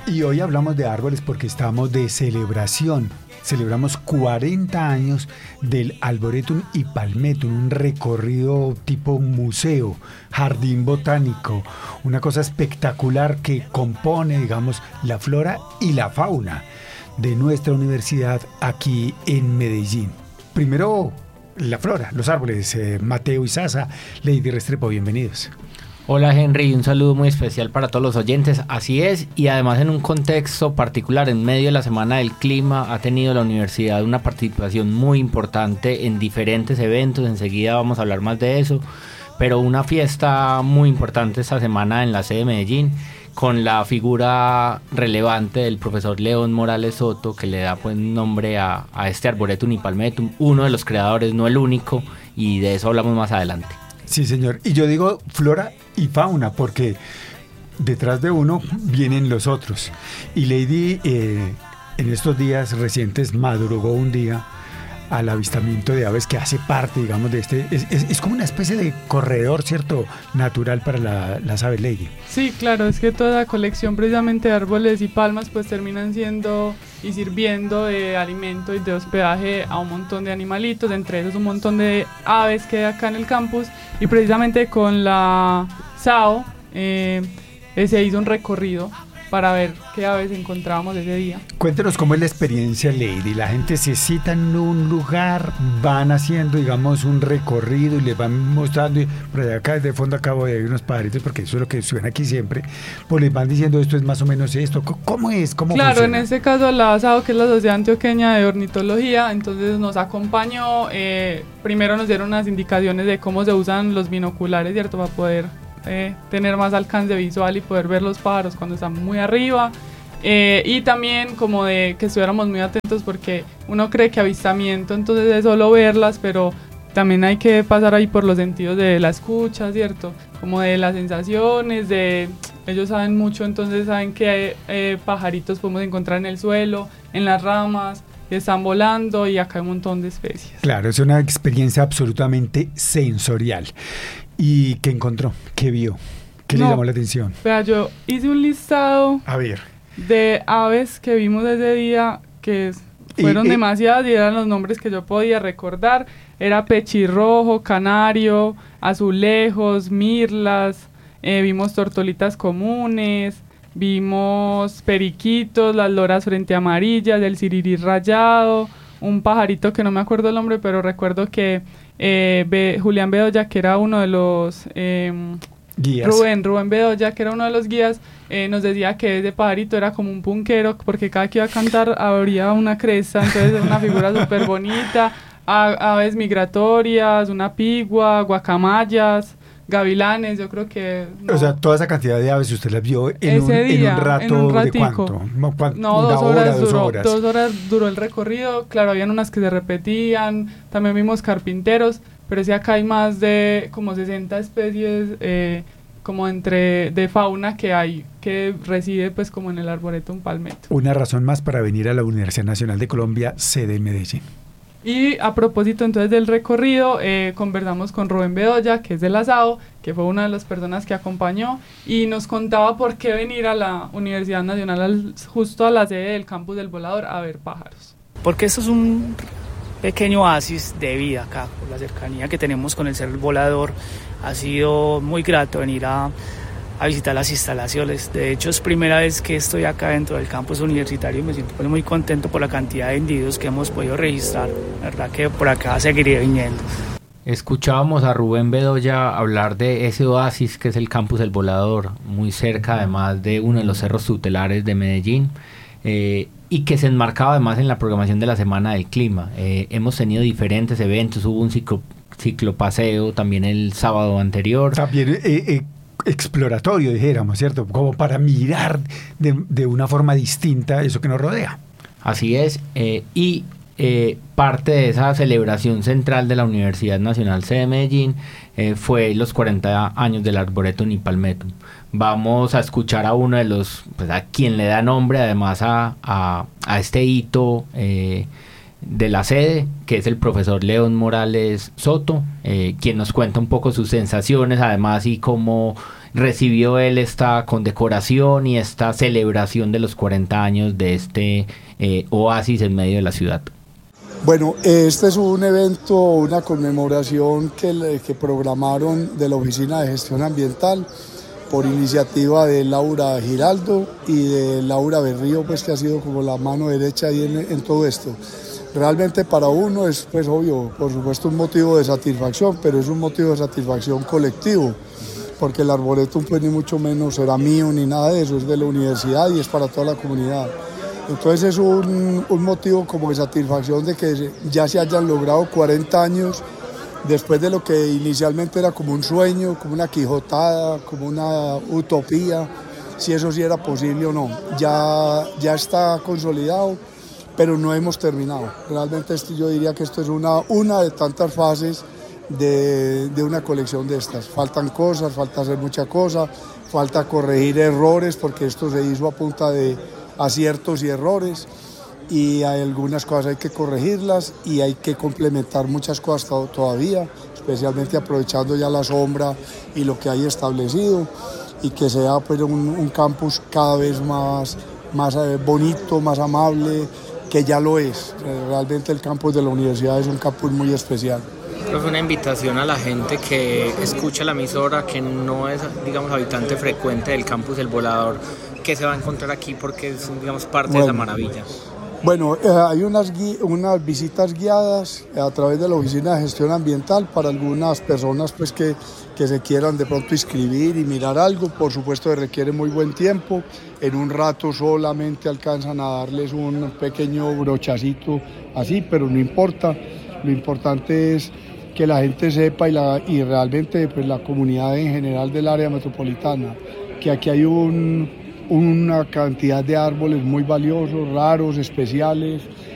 Y hoy hablamos de árboles porque estamos de celebración. Celebramos 40 años del Arboretum y Palmetum, un recorrido tipo museo, jardín botánico, una cosa espectacular que compone, digamos, la flora y la fauna de nuestra universidad aquí en Medellín. Primero, la flora, los árboles. Mateo Izaza, Lady Restrepo, bienvenidos. Hola Henry, un saludo muy especial para todos los oyentes. Así es, y además en un contexto particular, en medio de la Semana del Clima, ha tenido la universidad una participación muy importante en diferentes eventos. Enseguida vamos a hablar más de eso, pero una fiesta muy importante esta semana en la sede de Medellín, con la figura relevante del profesor León Morales Soto, que le da pues nombre a este Arboretum y Palmetum, uno de los creadores, no el único, y de eso hablamos más adelante. Sí, señor. Y yo digo flora y fauna porque detrás de uno vienen los otros. Y Lady en estos días recientes madrugó un día al avistamiento de aves que hace parte, digamos, de este... Es como una especie de corredor, ¿cierto?, natural para las aves, Lady. Sí, claro, es que toda la colección precisamente de árboles y palmas pues terminan siendo y sirviendo de alimento y de hospedaje a un montón de animalitos, entre esos un montón de aves que hay acá en el campus, y precisamente con la SAO se hizo un recorrido para ver qué aves encontrábamos ese día. Cuéntenos cómo es la experiencia, Lady. La gente se cita en un lugar, van haciendo, digamos, un recorrido y les van mostrando, y por allá acá de fondo acabo de ver unos pajaritos, porque eso es lo que suena aquí siempre, pues les van diciendo esto es más o menos esto. ¿Cómo es? ¿Cómo Claro, funciona? en este caso la SAO, que es la Sociedad Antioqueña de Ornitología, entonces nos acompañó, primero nos dieron unas indicaciones de cómo se usan los binoculares, ¿cierto?, para poder tener más alcance visual y poder ver los pájaros cuando están muy arriba, y también como de que estuviéramos muy atentos, porque uno cree que avistamiento entonces es solo verlas, pero también hay que pasar ahí por los sentidos de la escucha, ¿cierto?, como de las sensaciones, ellos saben mucho, entonces saben que pajaritos podemos encontrar en el suelo, en las ramas, que están volando, y acá hay un montón de especies. Claro, es una experiencia absolutamente sensorial. ¿Y qué encontró? ¿Qué vio? ¿Qué le llamó la atención? Vea, yo hice un listado de aves que vimos ese día, que fueron demasiadas y eran los nombres que yo podía recordar. Era pechirrojo, canario, azulejos, mirlas, vimos tortolitas comunes, vimos periquitos, las loras frente amarillas, el sirirí rayado, un pajarito que no me acuerdo el nombre, pero recuerdo que Julián Bedoya, que era uno de los guías. Rubén Bedoya, que era uno de los guías, nos decía que ese pajarito era como un punquero, porque cada que iba a cantar abría una cresta, entonces era una figura súper bonita. Aves migratorias, una pigua, guacamayas, gavilanes, yo creo que... No. O sea, toda esa cantidad de aves usted las vio en un rato, en un ¿de cuánto? No, 2 horas duró. 2 horas duró el recorrido. Claro, habían unas que se repetían, también vimos carpinteros, pero sí acá hay más de como 60 especies como de fauna que reside pues como en el Arboretum Palmetum. Una razón más para venir a la Universidad Nacional de Colombia, sede Medellín. Y a propósito entonces del recorrido, conversamos con Rubén Bedoya, que es de la SAO, que fue una de las personas que acompañó, y nos contaba por qué venir a la Universidad Nacional, justo a la sede del campus del Volador, a ver pájaros. Porque esto es un pequeño oasis de vida acá, por la cercanía que tenemos con el Cerro Volador. Ha sido muy grato venir a visitar las instalaciones. De hecho, es primera vez que estoy acá dentro del campus universitario y me siento muy contento por la cantidad de individuos que hemos podido registrar. La verdad que por acá seguiré viniendo. Escuchábamos a Rubén Bedoya hablar de ese oasis que es el campus El Volador, muy cerca además de uno de los cerros tutelares de Medellín, y que se enmarcaba además en la programación de la Semana del Clima. Hemos tenido diferentes eventos, hubo un ciclopaseo también el sábado anterior. También exploratorio, dijéramos, ¿cierto? Como para mirar de una forma distinta eso que nos rodea. Así es, y parte de esa celebración central de la Universidad Nacional sede de Medellín fue los 40 años del Arboretum y Palmetum. Vamos a escuchar a uno de los, pues a quien le da nombre además a este hito de la sede, que es el profesor León Morales Soto, quien nos cuenta un poco sus sensaciones, además, y cómo recibió él esta condecoración y esta celebración de los 40 años de este oasis en medio de la ciudad? Bueno, este es un evento, una conmemoración que programaron de la Oficina de Gestión Ambiental por iniciativa de Laura Giraldo y de Laura Berrío, pues que ha sido como la mano derecha ahí en todo esto. Realmente para uno es, pues obvio, por supuesto un motivo de satisfacción, pero es un motivo de satisfacción colectivo, porque el Arboretum pues ni mucho menos será mío ni nada de eso, es de la universidad y es para toda la comunidad. Entonces es un motivo como de satisfacción de que ya se hayan logrado 40 años después de lo que inicialmente era como un sueño, como una quijotada, como una utopía, si eso sí era posible o no. Ya está consolidado, pero no hemos terminado. Realmente yo diría que esto es una de tantas fases de una colección de estas. Faltan cosas, falta hacer mucha cosa, falta corregir errores, porque esto se hizo a punta de aciertos y errores, y hay algunas cosas hay que corregirlas y hay que complementar muchas cosas todavía, especialmente aprovechando ya la sombra y lo que hay establecido, y que sea pues un campus cada vez más bonito, más amable, que ya lo es. Realmente el campus de la universidad es un campus muy especial. Es una invitación a la gente que escucha la emisora, que no es, digamos, habitante frecuente del campus El Volador, que se va a encontrar aquí porque es, digamos, parte de la maravilla. Bueno, hay unas visitas guiadas a través de la Oficina de Gestión Ambiental para algunas personas pues que se quieran de pronto inscribir y mirar algo. Por supuesto que requiere muy buen tiempo, en un rato solamente alcanzan a darles un pequeño brochacito así, pero no importa, lo importante es que la gente sepa y realmente pues la comunidad en general del área metropolitana, que aquí hay una cantidad de árboles muy valiosos, raros, especiales,